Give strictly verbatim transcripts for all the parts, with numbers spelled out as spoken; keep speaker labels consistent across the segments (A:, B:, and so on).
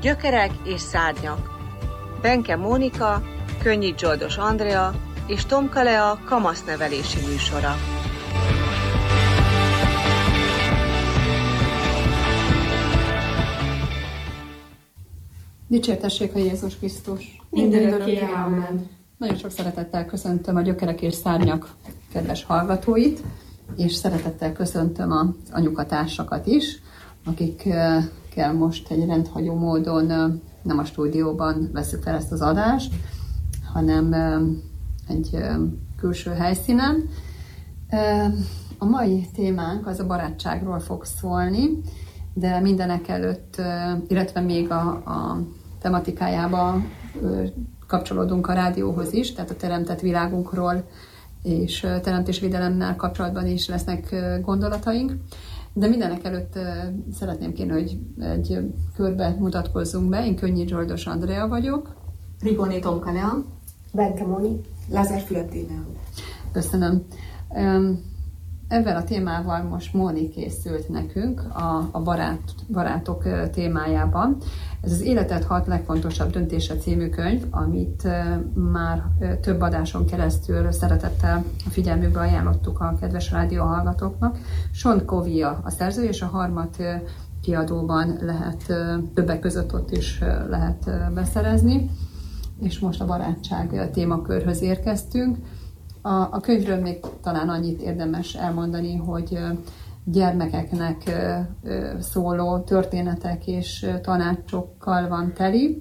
A: Gyökerek és szárnyak. Benke Mónika, Könnyit Zsoldos Andrea és Tomka Lea kamasznevelési műsora.
B: Dicsértessék a Jézus Krisztus!
C: Mindörökké, amen.
B: Nagyon sok szeretettel köszöntöm a Gyökerek és Szárnyak kedves hallgatóit, és szeretettel köszöntöm az anyukatársakat is, akikkel most egy rendhagyó módon nem a stúdióban veszük fel ezt az adást, hanem egy külső helyszínen. A mai témánk az a barátságról fog szólni, de mindenek előtt, illetve még a, a tematikájába kapcsolódunk a rádióhoz is, tehát a teremtett világunkról és teremtésvédelemmel kapcsolatban is lesznek gondolataink. De mindenek előtt szeretném kérni, hogy egy körbe mutatkozzunk be. Én Könnyit Zsoldos Andrea vagyok.
C: Rigoni Tomka Lea.
D: Benke Móni.
C: Lázár Fülöpével.
B: Köszönöm. Ezzel a témával most Móni készült nekünk a, a barát, barátok témájában. Ez az Életed hat legfontosabb döntése című könyv, amit már több adáson keresztül szeretettel a figyelmükbe ajánlottuk a kedves rádióhallgatóknak. Sean Covey a szerző, és a Harmat kiadóban lehet, többek között ott is lehet beszerezni. És most a barátság témakörhöz érkeztünk. A, a könyvről még talán annyit érdemes elmondani, hogy gyermekeknek szóló történetek és tanácsokkal van teli,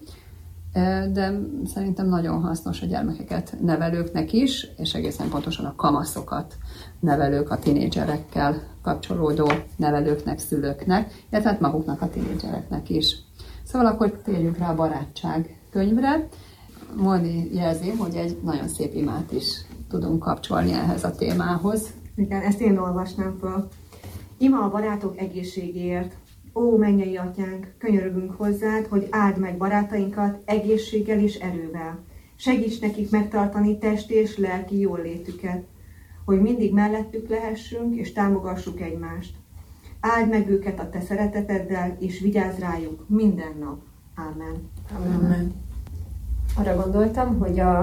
B: de szerintem nagyon hasznos a gyermekeket nevelőknek is, és egészen pontosan a kamaszokat nevelők, a tinédzserekkel kapcsolódó nevelőknek, szülőknek, illetve hát maguknak a tinédzsereknek is. Szóval akkor térjünk rá a barátság könyvre. Móni jelzi, hogy egy nagyon szép imát is tudunk kapcsolni ehhez a témához.
C: Igen, ezt én olvasnám fel. Ima a barátok egészségéért. Ó, mennyei atyánk, könyörögünk hozzád, hogy áld meg barátainkat egészséggel és erővel. Segíts nekik megtartani testi és lelki jólétüket, hogy mindig mellettük lehessünk és támogassuk egymást. Áld meg őket a te szereteteddel, és vigyázz rájuk minden nap. Ámen.
D: Amen. Arra gondoltam, hogy a,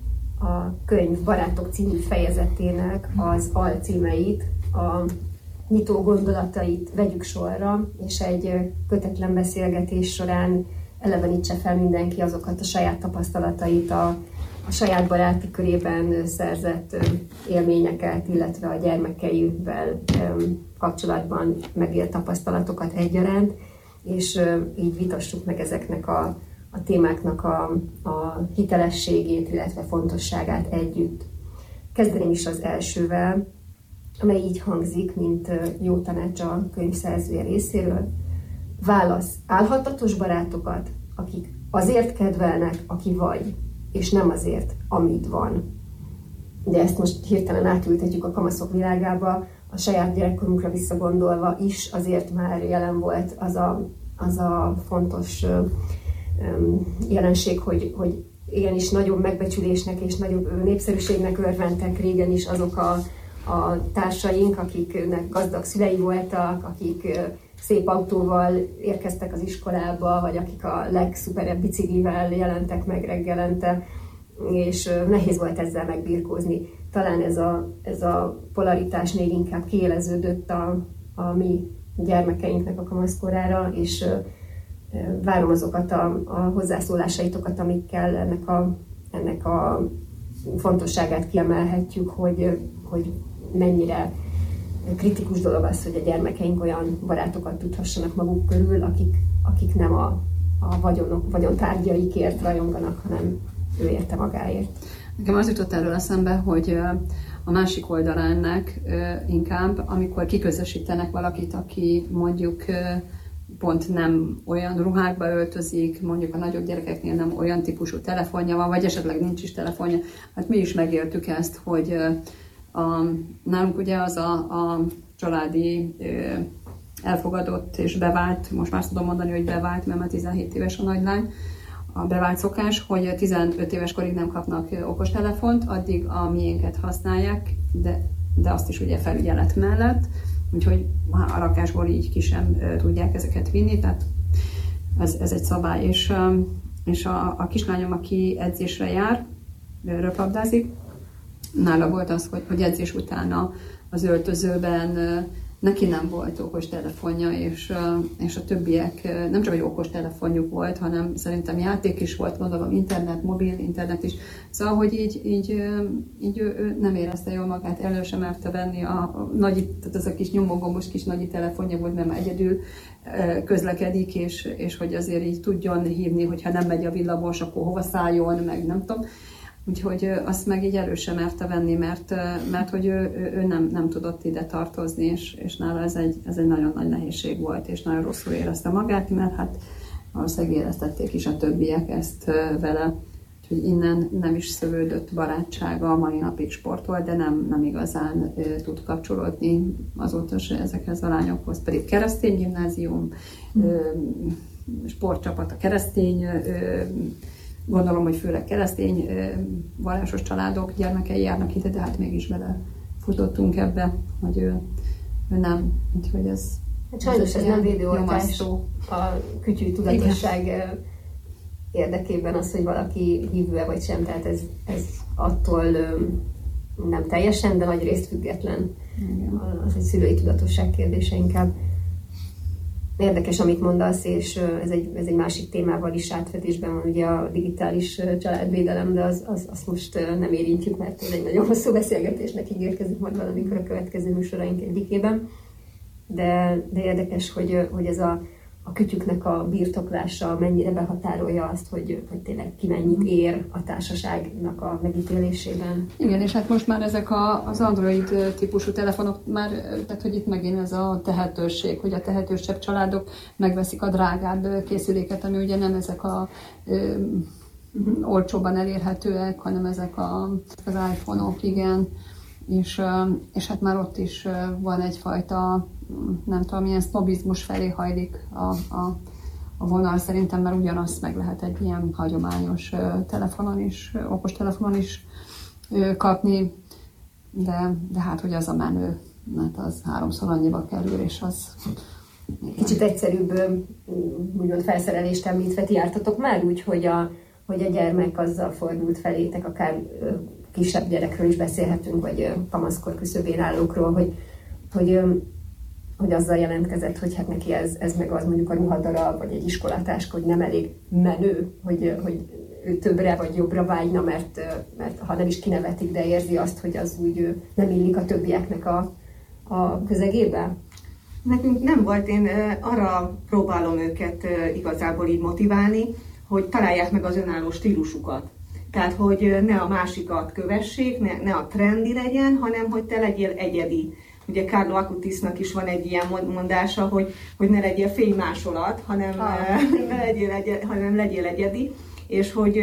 D: a könyv Barátok című fejezetének az alcímeit, a nyitó gondolatait vegyük sorra, és egy kötetlen beszélgetés során elevenítse fel mindenki azokat a saját tapasztalatait, a, a saját baráti körében szerzett élményeket, illetve a gyermekeivel kapcsolatban megélt tapasztalatokat egyaránt, és így vitassuk meg ezeknek a a témáknak a, a hitelességét, illetve fontosságát együtt. Kezdeném is az elsővel, amely így hangzik, mint jó tanács a könyv szerzője részéről. Válasz álhatatos barátokat, akik azért kedvelnek, aki vagy, és nem azért, amit van. De ezt most hirtelen átültetjük a kamaszok világába, a saját gyerekkorunkra visszagondolva is azért már jelen volt az a, az a fontos jelenség, hogy, hogy igenis nagyobb megbecsülésnek és nagyobb népszerűségnek örventek régen is azok a, a társaink, akiknek gazdag szülei voltak, akik szép autóval érkeztek az iskolába, vagy akik a legszuperebb biciklivel jelentek meg reggelente, és nehéz volt ezzel megbirkózni. Talán ez a, ez a polaritás még inkább kiéleződött a, a mi gyermekeinknek a kamaszkorára, és várom azokat a, a hozzászólásaitokat, amikkel ennek a, ennek a fontosságát kiemelhetjük, hogy, hogy mennyire kritikus dolog az, hogy a gyermekeink olyan barátokat tudhassanak maguk körül, akik, akik nem a, a vagyonok, vagyontárgyaikért rajonganak, hanem ő érte magáért.
B: Nekem az jutott erről eszembe, hogy a másik oldala ennek inkább, amikor kiközösítenek valakit, aki mondjuk pont nem olyan ruhákba öltözik, mondjuk a nagyobb gyerekeknél nem olyan típusú telefonja van, vagy esetleg nincs is telefonja. Hát mi is megéltük ezt, hogy a, nálunk ugye az a, a családi elfogadott és bevált, most már tudom mondani, hogy bevált, mert már tizenhét éves a nagylány, a bevált szokás, hogy tizenöt éves korig nem kapnak okostelefont, addig a miénket használják, de, de azt is ugye felügyelet mellett, úgyhogy a rakásból így ki sem tudják ezeket vinni, tehát ez, ez egy szabály. És, és a, a kislányom, aki edzésre jár, röplabdázik, nála volt az, hogy, hogy edzés után az öltözőben neki nem volt okos telefonja, és, és a többiek nem csak egy okos telefonjuk volt, hanem szerintem játék is volt, gondolom internet, mobil internet is. Szóval, hogy így, így, így ő, ő nem érezte jól magát, elő sem merte venni a, a nagy, tehát az a kis nyomogombos kis nagyi telefonja volt, mert egyedül közlekedik, és, és hogy azért így tudjon hívni, hogyha nem megy a villamos, akkor hova szálljon, meg nem tudom. Úgyhogy azt meg így elő sem merte venni, mert, mert hogy ő, ő, ő nem, nem tudott ide tartozni, és, és nála ez egy, ez egy nagyon nagy nehézség volt, és nagyon rosszul érezte magát, mert hát valószínűleg éreztették is a többiek ezt vele. Úgyhogy innen nem is szövődött barátsága, a mai napig sportol, de nem, nem igazán e, tud kapcsolódni azóta se ezekhez a lányokhoz. Pedig keresztény gimnázium, e, sportcsapat a keresztény, e, gondolom, hogy főleg keresztény vallásos családok gyermekei járnak ide, de hát mégis bele futottunk ebbe, hogy ő, ő nem. Úgyhogy ez...
D: Hát sajnos ez, ez nem védőoltás a kütyű tudatosság igen. érdekében az, hogy valaki hívő-e vagy sem, tehát ez, ez attól nem teljesen, de nagy részt független. Igen. Az egy szülői tudatosság kérdése inkább. Érdekes, amit mondasz, és ez egy, ez egy másik témával is átfedésben van, ugye a digitális családvédelem, de az, az, azt most nem érintjük, mert ez egy nagyon hosszú beszélgetésnek ígérkezik majd valamikor a következő műsoraink egyikében. De, de érdekes, hogy, hogy ez a, a kütyüknek a birtoklása mennyire behatárolja azt, hogy, hogy tényleg ki mennyit ér a társaságnak a megítélésében.
B: Igen, és hát most már ezek a, az Android típusú telefonok már, tehát hogy itt megint ez a tehetőség, hogy a tehetősebb családok megveszik a drágább készüléket, ami ugye nem ezek a ö, olcsóban elérhetőek, hanem ezek a, az iPhone-ok, igen. És, és hát már ott is van egyfajta, nem tudom, milyen sznobizmus felé hajlik a, a, a vonal szerintem, mert ugyanazt meg lehet egy ilyen hagyományos telefonon is, okos telefonon is kapni, de, de hát, hogy az a menő, mert az háromszor annyiba kerül, és az...
D: Kicsit egyszerűbb, úgymond felszerelést említve, ti jártatok már úgy, hogy a, hogy a gyermek azzal fordult felétek, akár kisebb gyerekről is beszélhetünk, vagy kamaszkor küszöbén állókról, hogy, hogy, hogy azzal jelentkezett, hogy hát neki ez, ez meg az mondjuk a ruhadarab, vagy egy iskolatáska, hogy nem elég menő, hogy, hogy ő többre vagy jobbra vágyna, mert, mert ha nem is kinevetik, de érzi azt, hogy az úgy nem illik a többieknek a, a közegébe.
C: Nekünk nem volt, én arra próbálom őket igazából így motiválni, hogy találják meg az önálló stílusukat. Tehát, hogy ne a másikat kövessék, ne, ne a trendi legyen, hanem hogy te legyél egyedi. Ugye Carlo Acutisnak is van egy ilyen mondása, hogy, hogy ne legyél fénymásolat, hanem, ne legyél, egy, hanem legyél egyedi. És hogy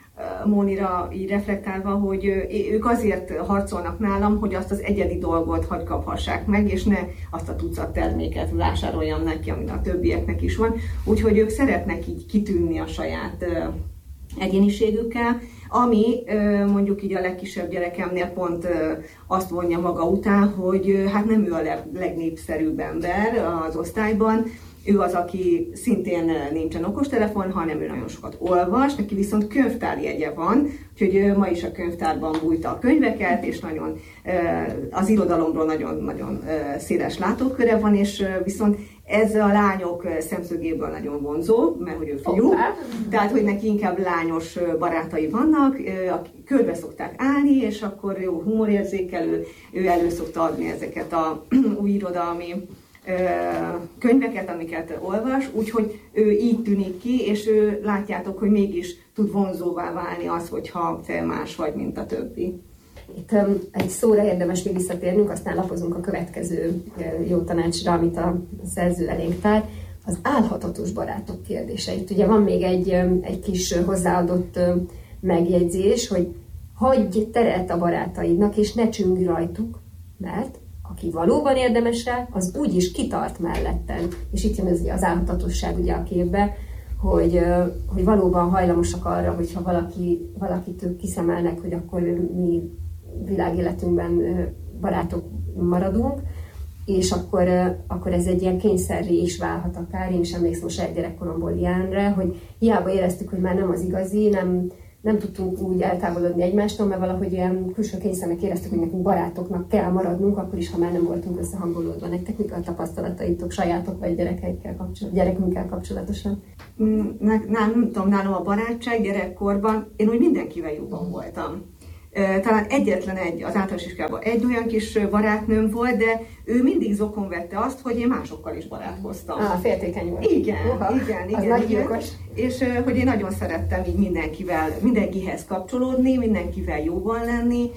C: Mónira így reflektálva, hogy ők azért harcolnak nálam, hogy azt az egyedi dolgot hadd kaphassák meg, és ne azt a tucat terméket vásároljam neki, ami a többieknek is van. Úgyhogy ők szeretnek így kitűnni a saját egyéniségükkel, ami mondjuk így a legkisebb gyerekemnél pont azt vonja maga után, hogy hát nem ő a legnépszerűbb ember az osztályban, ő az, aki szintén nincsen okostelefon, hanem ő nagyon sokat olvas, neki viszont könyvtári jegye van, úgyhogy ma is a könyvtárban bújta a könyveket, és nagyon, az irodalomról nagyon-nagyon széles látóköre van, és viszont ez a lányok szemszögéből nagyon vonzó, mert hogy ő fiú, okay. Tehát hogy neki inkább lányos barátai vannak, akik körbe szokták állni, és akkor jó humorérzékelő, ő elő szokta adni ezeket a új irodalmi könyveket, amiket olvas, úgyhogy ő így tűnik ki, és ő látjátok, hogy mégis tud vonzóvá válni az, hogyha te más vagy, mint a többi.
D: Itt um, egy szóra érdemes még visszatérnünk, aztán lapozunk a következő uh, jó tanácsra, amit a szerző elénk tár. Az álhatatos barátok kérdése. Itt ugye van még egy, um, egy kis hozzáadott um, megjegyzés, hogy hagyj teret a barátaidnak, és ne csüngj rajtuk, mert aki valóban érdemes rá, az úgyis kitart melletten. És itt jön az, az álhatatosság ugye a képbe, hogy, hogy valóban hajlamosak arra, hogyha valaki, valakit ők kiszemelnek, hogy akkor mi világéletünkben barátok maradunk, és akkor, akkor ez egy ilyen kényszerré is válhat akár. Én is emlékszem a saját gyerekkoromból ilyenre, hogy hiába éreztük, hogy már nem az igazi, nem, nem tudtunk úgy eltávolodni egymástól, mert valahogy ilyen külső kényszernek éreztük, hogy nekünk barátoknak kell maradnunk, akkor is, ha már nem voltunk összehangolódva. Nektek mik a tapasztalataitok sajátok vagy gyerekeikkel kapcsolatban, gyerekünkkel kapcsolatosan?
C: Nem, nem tudom, nálam a barátság gyerekkorban, én úgy mindenkivel jóban voltam. Talán egyetlen egy, az általános iskolában egy olyan kis barátnőm volt, de ő mindig zokon vette azt, hogy én másokkal is barátkoztam.
D: Ah, féltékeny volt.
C: Igen, Uha, igen, igen.
D: Az
C: igen. És hogy én nagyon szerettem így mindenkivel, mindenkihez kapcsolódni, mindenkivel jóban lenni,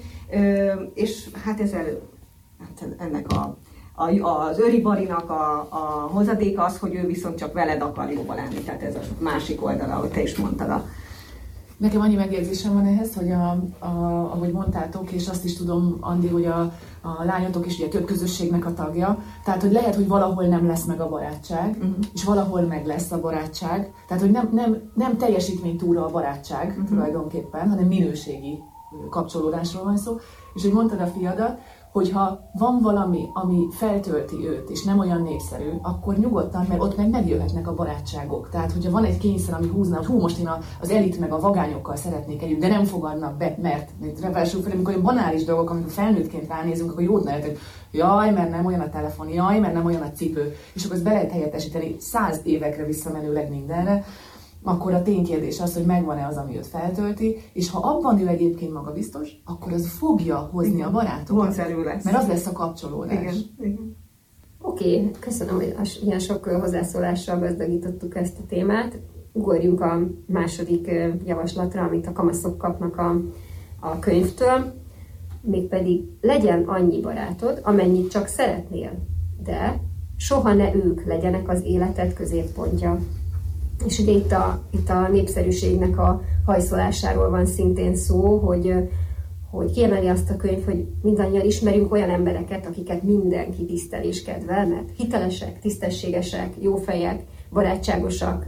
C: és hát ezzel, hát ennek a, a, az Öribarinak a, a hozadéka az, hogy ő viszont csak veled akar jóban lenni, tehát ez a másik oldala, ahogy te is mondtad. A,
E: Nekem annyi megjegyzésem van ehhez, hogy a, a, ahogy mondtátok, és azt is tudom, Andi, hogy a, a lányotok is ugye több közösségnek a tagja, tehát hogy lehet, hogy valahol nem lesz meg a barátság, uh-huh. és valahol meg lesz a barátság, tehát hogy nem, nem, nem teljesítménytúra a barátság uh-huh. tulajdonképpen, hanem minőségi kapcsolódásról van szó, és hogy mondtad a fiadat, hogyha van valami, ami feltölti őt, és nem olyan népszerű, akkor nyugodtan, mert ott meg megjöhetnek a barátságok. Tehát, hogyha van egy kényszer, ami húzna, hogy hú, most én az elit meg a vagányokkal szeretnék együtt, de nem fogadnak be, mert ráadásul, amikor olyan banális dolgok, amikor felnőttként ránézünk, akkor jót lehet, hogy jaj, mert nem olyan a telefon, jaj, mert nem olyan a cipő, és akkor ezt be lehet helyettesíteni száz évekre visszamenőleg mindenre, akkor a ténykérdés az, hogy megvan-e az, ami őt feltölti, és ha abban ő egyébként maga biztos, akkor az fogja hozni igen. a barátokat.
C: Lesz.
E: Mert az lesz a kapcsolódás.
C: Igen. Igen.
D: Oké, okay, köszönöm, hogy ilyen sok hozzászólással gazdagítottuk ezt a témát. Ugorjunk a második javaslatra, amit a kamaszok kapnak a, a könyvtől, mégpedig legyen annyi barátod, amennyit csak szeretnél, de soha ne ők legyenek az életed középpontja. És ugye itt a, itt a népszerűségnek a hajszolásáról van szintén szó, hogy, hogy kiemeli azt a könyv, hogy mindannyian ismerünk olyan embereket, akiket mindenki tisztel és kedvel, mert hitelesek, tisztességesek, jó fejek, barátságosak,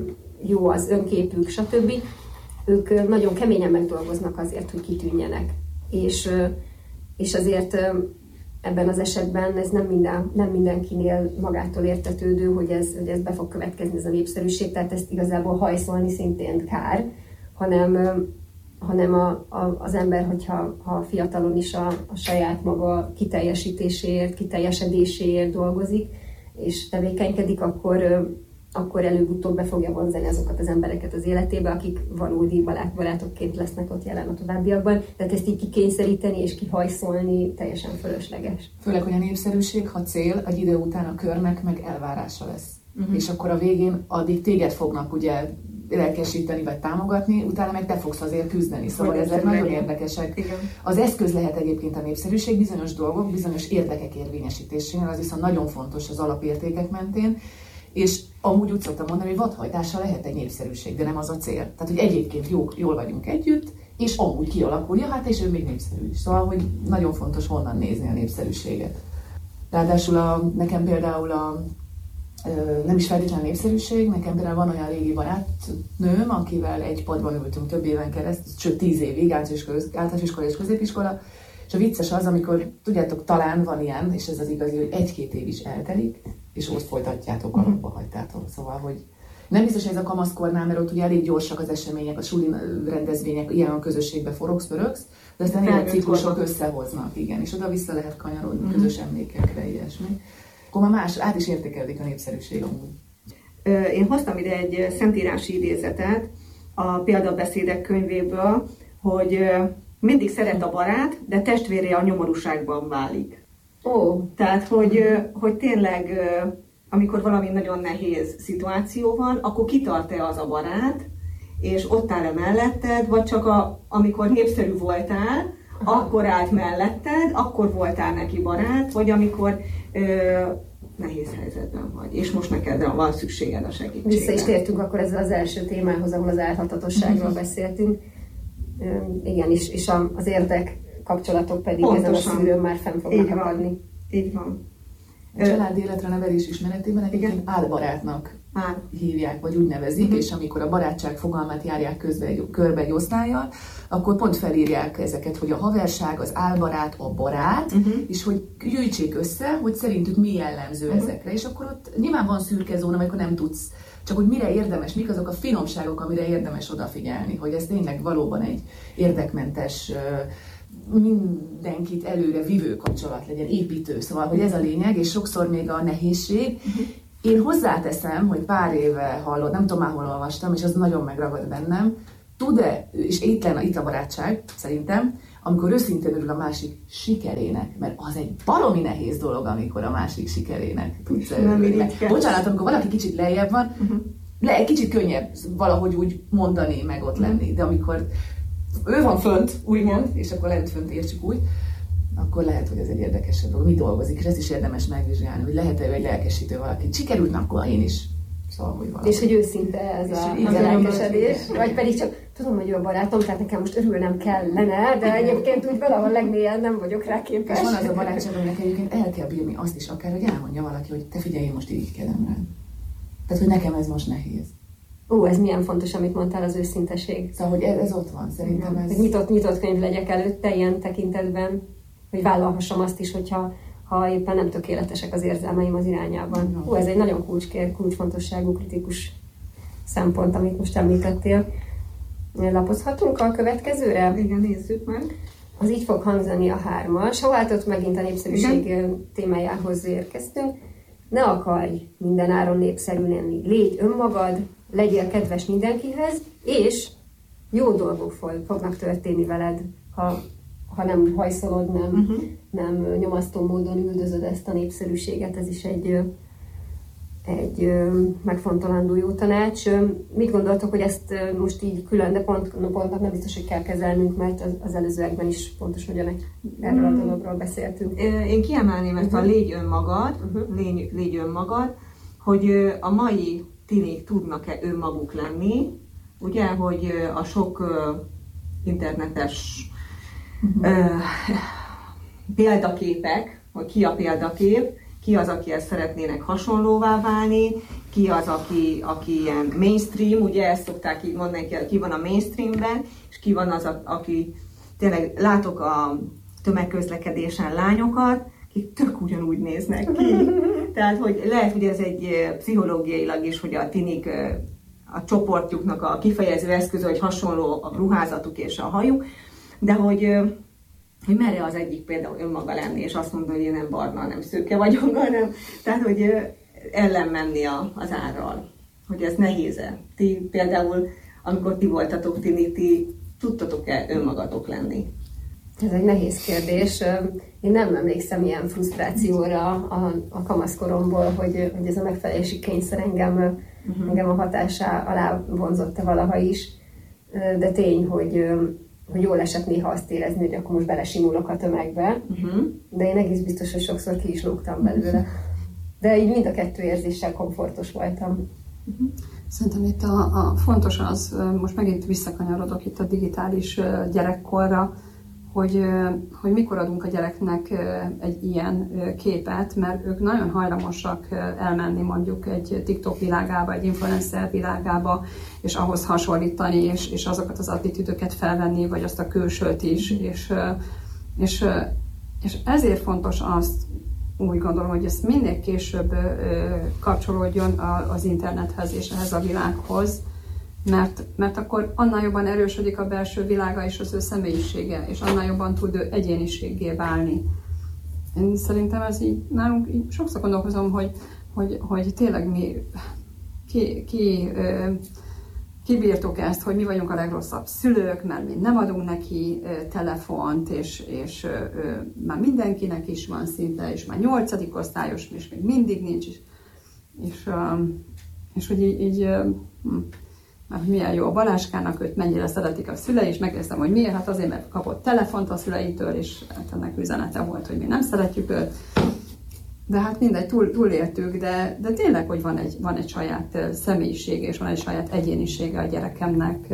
D: jó az önképük, stb. Ők nagyon keményen megdolgoznak azért, hogy kitűnjenek. És, és azért ebben az esetben ez nem, minden, nem mindenkinél magától értetődő, hogy ez, hogy ez be fog következni, ez a népszerűség, tehát ezt igazából hajszolni szintén kár, hanem, hanem a, a, az ember, hogyha ha fiatalon is a, a saját maga kiteljesítéséért, kiteljesedéséért dolgozik, és tevékenykedik, akkor, akkor előbb-utóbb be fogja vonzani azokat az embereket az életébe, akik valódi barát, barátokként lesznek ott jelen a továbbiakban. Tehát ezt így kikényszeríteni és kihajszolni teljesen fölösleges.
E: Főleg, hogy a népszerűség, ha cél, egy idő után a körnek meg elvárása lesz. Uh-huh. És akkor a végén addig téged fognak ugye lelkesíteni vagy támogatni, utána meg te fogsz azért küzdeni. Szóval hogy ezek nagyon legyen. Érdekesek. Igen. Az eszköz lehet egyébként a népszerűség bizonyos dolgok, bizonyos érdekek érvényesítésénél, az viszont nagyon fontos az alapértékek mentén. És amúgy úgy szoktam mondani, hogy vadhajtással lehet egy népszerűség, de nem az a cél. Tehát, hogy egyébként jó, jól vagyunk együtt, és amúgy kialakulja, hát és ő még népszerű is. Szóval, hogy nagyon fontos honnan nézni a népszerűséget. Ráadásul a, nekem például a, nem is feltétlenül népszerűség, nekem például van olyan régi barátnőm, akivel egy padban ültünk több éven keresztül, sőt tíz évig, általános iskola és középiskola, és a vicces az, amikor, tudjátok, talán van ilyen, és ez az igazi, hogy egy-két év is eltelik, és ott folytatjátok, alapba hagytátok. Szóval, hogy nem biztos, hogy ez a kamaszkornál, mert ott ugye elég gyorsak az események, a suli rendezvények, ilyen a közösségbe forogsz, pörögsz, de aztán ilyen ciklusok összehoznak, igen, és oda vissza lehet kanyarodni mm-hmm. közös emlékekre, ilyesmi. Akkor már más, át is értékelődik a népszerűség amúgy.
C: Én hoztam ide egy szentírási idézetet a példabeszédek könyvéből, hogy mindig szeret a barát, de testvére a nyomorúságban válik. Ó. Tehát, hogy, hogy tényleg, amikor valami nagyon nehéz szituáció van, akkor kitart-e az a barát, és ott áll-e melletted, vagy csak a, amikor népszerű voltál, aha. akkor állt melletted, akkor voltál neki barát, vagy amikor ö, nehéz helyzetben vagy, és most neked van szükséged a segítségre.
D: Vissza is tértünk akkor ezzel az első témához, ahol az álhatatosságról beszéltünk. Igen, és, és az érdek kapcsolatok pedig pontosan. Ezen a szűrőn már fenn fognak akadni.
C: Így van.
E: A családi életre nevelés ismeretében egyébként álbarátnak
C: Pár.
E: hívják, vagy úgy nevezik, uh-huh. és amikor a barátság fogalmát járják közbe egy, körbe egy osztályjal, akkor pont felírják ezeket, hogy a haverság, az álbarát, a barát, uh-huh. és hogy gyűjtsék össze, hogy szerintük mi jellemző uh-huh. ezekre. És akkor ott nyilván van szürke zóna, amikor nem tudsz, csak hogy mire érdemes, mik azok a finomságok, amire érdemes odafigyelni, hogy ez tényleg valóban egy érdekmentes, mindenkit előre vívő kapcsolat legyen, építő. Szóval, hogy ez a lényeg, és sokszor még a nehézség. Uh-huh. Én hozzáteszem, hogy pár éve hallott, nem tudom már hol olvastam, és az nagyon megragad bennem, tud-e, és itt lenne itt a barátság, szerintem, amikor őszintén örül a másik sikerének, mert az egy baromi nehéz dolog, amikor a másik sikerének tudsz örülni. Bocsánat, amikor valaki kicsit lejjebb van, uh-huh. le, egy kicsit könnyebb valahogy úgy mondani, meg ott lenni, de amikor ő van fönt, úgymond, és akkor lehet fönt értsük úgy, akkor lehet, hogy ez egy érdekesebb dolog. Mi dolgozik, és ezt is érdemes megvizsgálni, hogy lehet-e egy lelkesítő valaki. Sikerült, akkor én is. Szóval, hogy valami.
D: És hogy őszinte ez a, a lelkesedés, vagy pedig csak tudom, hogy ő a barátom, tehát nekem most örülnem kellene, de egyébként úgy valahol legmélyen nem vagyok rá képes.
E: És van az a barátság, aminek egyébként el kell bírni azt is, akár, hogy elmondja valaki, hogy te figyelj, én most irigykedem rád. Tehát, hogy nekem ez most nehéz.
D: Ó, ez milyen fontos, amit mondtál, az őszinteség.
E: Szóval, hogy ez, ez ott van, szerintem ez...
D: Hogy nyitott, nyitott könyv legyek előtte ilyen tekintetben, hogy vállalhassam azt is, hogyha ha éppen nem tökéletesek az érzelmeim az irányában. Ó, ez egy nagyon kulcskér, kulcsfontosságú, kritikus szempont, amit most említettél. Lapozhatunk a következőre?
C: Igen, nézzük meg.
D: Az így fog hangzani a hármas. Ha váltott megint a népszerűség Igen. témájához érkeztünk. Ne akarj minden áron népszerű lenni. Légy önmagad, legyél kedves mindenkihez, és jó dolgok fognak történni veled, ha, ha nem hajszolod, nem, uh-huh. nem nyomasztó módon üldözöd ezt a népszerűséget. Ez is egy, egy megfontolandó jó tanács. Mit gondoltok, hogy ezt most így külön, de pont, pontnak nem biztos, hogy kell kezelnünk, mert az, az előzőekben is pontosan ugyanek erről a dologról beszéltünk.
C: Én kiemelném ezt uh-huh. a légy önmagad, uh-huh. légy, légy önmagad, hogy a mai tinék tudnak-e önmaguk lenni, ugye, hogy a sok uh, internetes uh-huh. uh, példaképek, hogy ki a példakép, ki az, akihez szeretnének hasonlóvá válni, ki az, aki, aki ilyen mainstream, ugye ezt szokták így mondani, ki van a mainstreamben, és ki van az, a, aki tényleg látok a tömegközlekedésen lányokat, akik tök ugyanúgy néznek ki. Tehát, hogy lehet, hogy ez egy pszichológiailag is, hogy a tinik a csoportjuknak a kifejező eszköze, hogy hasonló a ruházatuk és a hajuk, de hogy, hogy merre az egyik például önmaga lenni, és azt mondani, hogy én nem barna, nem szőke vagyok, hanem, tehát, hogy ellen menni a, az árral, hogy ez nehéz-e. Ti például, amikor ti voltatok tini, ti tudtatok-e önmagatok lenni?
D: Ez egy nehéz kérdés. Én nem emlékszem ilyen frusztrációra a, a kamaszkoromból, hogy, hogy ez a megfelelési kényszer engem, uh-huh. engem a hatásá alá vonzott-e valaha is. De tény, hogy, hogy jól esett néha azt érezni, hogy akkor most belesimulok a tömegbe. Uh-huh. De én egész biztos, hogy sokszor ki is lógtam belőle. De így mind a kettő érzéssel komfortos voltam.
B: Uh-huh. Szerintem itt a, a fontos az, most megint visszakanyarodok itt a digitális gyerekkorra, hogy, hogy mikor adunk a gyereknek egy ilyen képet, mert ők nagyon hajlamosak elmenni mondjuk egy TikTok világába, egy influencer világába, és ahhoz hasonlítani, és, és azokat az attitűdöket felvenni, vagy azt a külsőt is. És, és, és ezért fontos azt, úgy gondolom, hogy ez minél később kapcsolódjon az internethez és ehhez a világhoz, Mert, mert akkor annál jobban erősödik a belső világa és az ő személyisége, és annál jobban tud ő egyéniséggé válni. Én szerintem ez így, nálunk így sokszor gondolkozom, hogy, hogy, hogy tényleg mi ki, ki, kibírtuk ezt, hogy mi vagyunk a legrosszabb szülők, mert mi nem adunk neki telefont, és, és már mindenkinek is van szinte, és már nyolcadik osztályos, és még mindig nincs. És, és, és hogy így, így mert milyen jó a Balázskának, őt mennyire szeretik a szülei, és megkérdeztem, hogy miért, hát azért, mert kapott telefont a szüleitől, és hát ennek üzenete volt, hogy mi nem szeretjük őt. De hát mindegy, túl, túléltük, de, de tényleg, hogy van egy, van egy saját személyisége, és van egy saját egyénisége a gyerekemnek,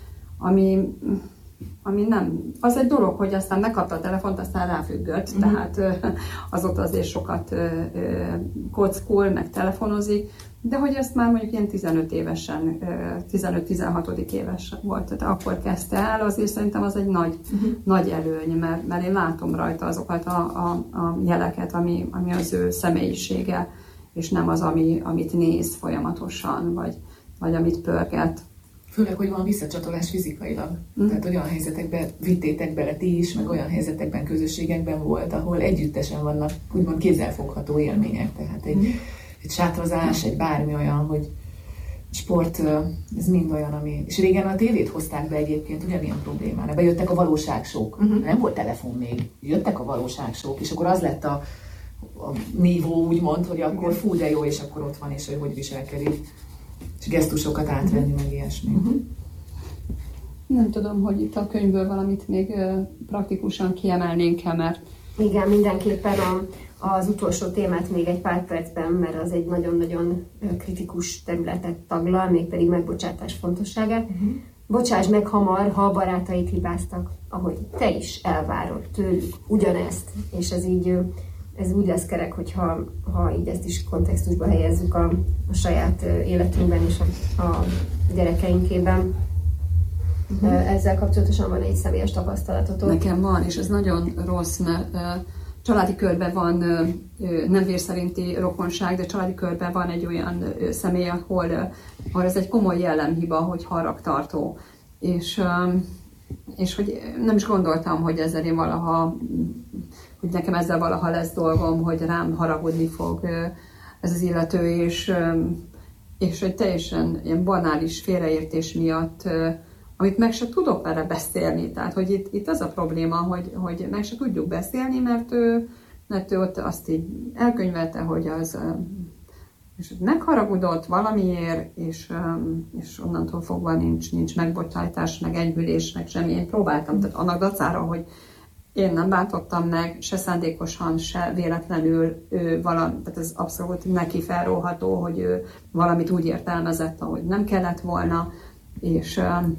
B: ami, ami nem... Az egy dolog, hogy aztán megkapta a telefont, aztán ráfüggött, mm-hmm. tehát azóta azért sokat kockul, meg telefonozik, De hogy ezt már mondjuk ilyen tizenöt évesen, tizenöt-tizenhat éves volt, tehát akkor kezdte el, azért szerintem az egy nagy, uh-huh. nagy előny, mert, mert én látom rajta azokat a, a, a jeleket, ami, ami az ő személyisége, és nem az, ami, amit néz folyamatosan, vagy, vagy amit pörget.
E: Főleg, hogy van visszacsatolás fizikailag. Mm. Tehát olyan helyzetekben vittétek bele ti is, meg olyan helyzetekben, közösségekben volt, ahol együttesen vannak úgymond kézzelfogható élmények. Tehát egy, mm. egy sátrazás, egy bármi olyan, hogy sport, ez mind olyan, ami... És régen a tévét hozták be egyébként ugyanilyen problémára. Bejöttek a valóságsók. Mm-hmm. Nem volt telefon még. Jöttek a valóságsók, és akkor az lett a, a nívó, úgymond, hogy akkor fú, de jó, és akkor ott van, és hogy hogy viselkedik. És gesztusokat átvenni, uh-huh. meg ilyesmi. Uh-huh.
B: Nem tudom, hogy itt a könyvből valamit még uh, praktikusan kiemelnénk-e, mert...
D: Igen, mindenképpen a, az utolsó témát még egy pár percben, mert az egy nagyon-nagyon kritikus területet taglal, mégpedig megbocsátás fontosságát. Uh-huh. Bocsáss meg hamar, ha a barátaid hibáztak, ahogy te is elvárod tőlük ugyanezt, és ez így... Ez úgy lesz kerek, hogyha ha így ezt is kontextusba helyezzük a, a saját életünkben és a, a gyerekeinkében. Uh-huh. Ezzel kapcsolatosan van egy személyes tapasztalatotok?
B: Nekem van, és ez nagyon rossz, mert uh, családi körben van, uh, nem vér szerinti rokonság, de családi körben van egy olyan uh, személy, ahol, uh, ahol ez egy komoly jellemhiba, hogy haragtartó. És, uh, és hogy nem is gondoltam, hogy ezzel én valaha... hogy nekem ezzel valaha lesz dolgom, hogy rám haragudni fog ez az illető, és, és egy teljesen ilyen banális félreértés miatt, amit meg se tudok vele beszélni. Tehát, hogy itt, itt az a probléma, hogy, hogy meg se tudjuk beszélni, mert ő, mert ő ott azt így elkönyvelte, hogy az és megharagudott valamiért, és, és onnantól fogva nincs, nincs megbocsátás, meg enyhülés, meg semmi. Én próbáltam, tehát annak dacára, hogy én nem bántottam meg, se szándékosan, se véletlenül, ő valami, tehát ez abszolút neki felróható, hogy ő valamit úgy értelmezett, ahogy nem kellett volna, és,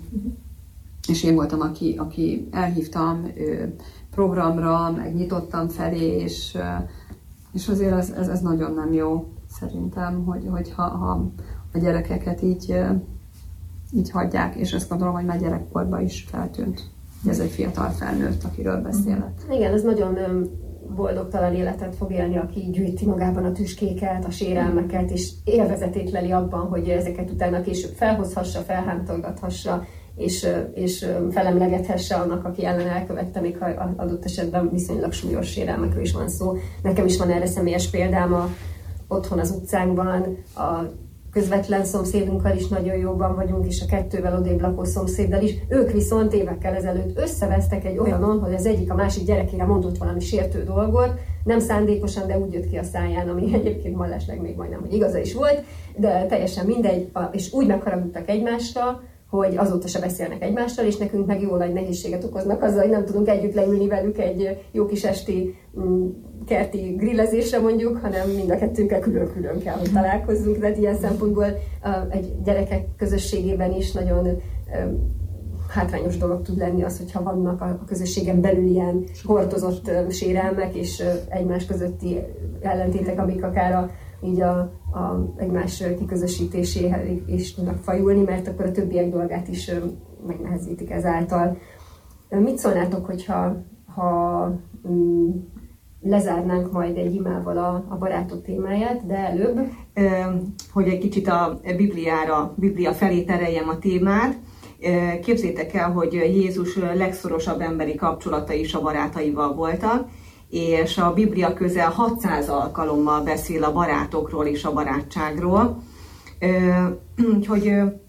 B: és én voltam, aki, aki elhívtam programra, meg nyitottam felé, és, és azért ez, ez, ez nagyon nem jó szerintem, hogy, hogy ha, ha a gyerekeket így, így hagyják, és azt gondolom, hogy már gyerekkorban is feltűnt. Ez egy fiatal felnőtt, akiről beszélek.
D: Igen, ez nagyon boldogtalan életet fog élni, aki gyűjti magában a tüskéket, a sérelmeket, és élvezetét leli abban, hogy ezeket utána később felhozhassa, felhántolgathassa, és, és felemlegethesse annak, aki ellen elkövette, még ha adott esetben viszonylag súlyos sérelmekről is van szó. Nekem is van erre személyes példám, a, otthon az utcánkban, a közvetlen szomszédunkkal is nagyon jóban vagyunk, és a kettővel odébb lakó szomszéddal is. Ők viszont évekkel ezelőtt összevesztek egy olyanon, hogy az egyik a másik gyerekére mondott valami sértő dolgot, nem szándékosan, de úgy jött ki a száján, ami egyébként mellesleg még majdnem, hogy igaza is volt, de teljesen mindegy, és úgy megharagudtak egymásra, hogy azóta se beszélnek egymással, és nekünk meg jó nagy nehézséget okoznak azzal, hogy nem tudunk együtt leülni velük egy jó kis esti kerti grillezésre mondjuk, hanem mind a kettőnkkel külön-külön kell, hogy találkozzunk. Tehát ilyen szempontból egy gyerekek közösségében is nagyon hátrányos dolog tud lenni az, hogyha vannak a közösségen belül ilyen hordozott sérelmek és egymás közötti ellentétek, amik akár a, így a, a egymás kiközösítéséhez is tudnak fajulni, mert akkor a többiek dolgát is megnehezítik ezáltal. Mit szólnátok, hogyha ha, mm, lezárnánk majd egy imával a, a barátok témáját, de előbb...
C: Hogy egy kicsit a Bibliára, Biblia felé tereljem a témát. Képzétek el, hogy Jézus legszorosabb emberi kapcsolatai is a barátaival voltak, és a Biblia közel hatszáz alkalommal beszél a barátokról és a barátságról. Úgyhogy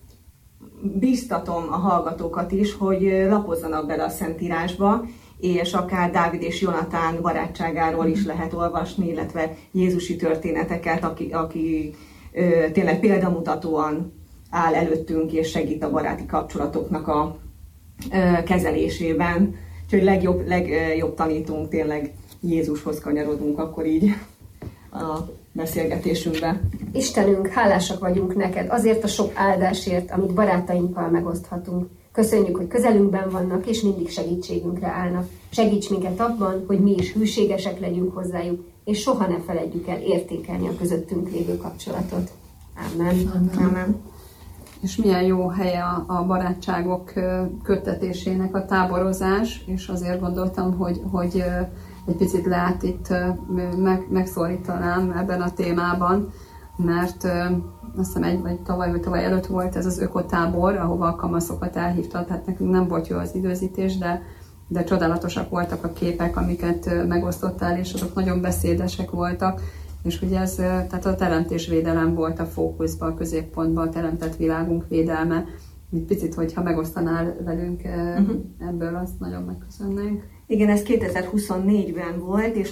C: bíztatom a hallgatókat is, hogy lapozzanak bele a Szentírásba, és akár Dávid és Jonatán barátságáról is lehet olvasni, illetve jézusi történeteket, aki, aki ö, tényleg példamutatóan áll előttünk, és segít a baráti kapcsolatoknak a ö, kezelésében. Úgyhogy legjobb, legjobb tanítunk tényleg Jézushoz kanyarodunk akkor így a beszélgetésünkben.
D: Istenünk, hálásak vagyunk neked azért a sok áldásért, amit barátainkkal megoszthatunk. Köszönjük, hogy közelünkben vannak, és mindig segítségünkre állnak. Segíts minket abban, hogy mi is hűségesek legyünk hozzájuk, és soha ne feledjük el értékelni a közöttünk lévő kapcsolatot. Amen.
C: Amen. Amen.
B: És milyen jó helye a, a barátságok köttetésének a táborozás, és azért gondoltam, hogy, hogy egy picit lehet itt meg, megszólítanám ebben a témában, mert azt hiszem egy vagy tavaly, vagy tavaly előtt volt ez az ökotábor, ahova a kamaszokat elhívta, tehát nekünk nem volt jó az időzítés, de, de csodálatosak voltak a képek, amiket megosztottál, és azok nagyon beszédesek voltak, és ugye ez, tehát a teremtésvédelem volt a fókuszban, a középpontban, a teremtett világunk védelme. Egy picit, hogyha megosztanál velünk uh-huh. ebből, azt nagyon megköszönnénk.
C: Igen, ez kétezer-huszonnégyben volt, és